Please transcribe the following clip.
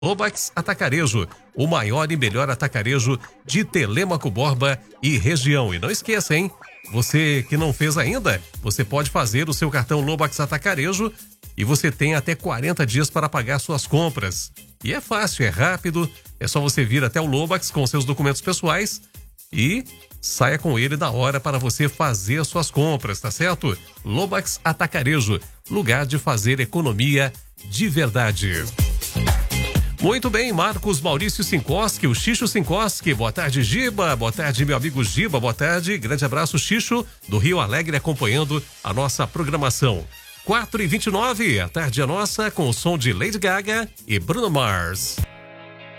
Lobax Atacarejo, o maior e melhor atacarejo de Telêmaco Borba e região. E não esqueça, hein? Você que não fez ainda, você pode fazer o seu cartão Lobax Atacarejo e você tem até 40 dias para pagar suas compras. E é fácil, é rápido, é só você vir até o Lobax com seus documentos pessoais e saia com ele da hora para você fazer as suas compras, tá certo? Lobax Atacarejo, lugar de fazer economia de verdade. Muito bem, Marcos Maurício Sinkoski, o Xixo Sinkoski. Boa tarde, Giba. Boa tarde, meu amigo Giba. Boa tarde. Grande abraço, Xixo, do Rio Alegre, acompanhando a nossa programação. 4h29, a tarde é nossa, com o som de Lady Gaga e Bruno Mars.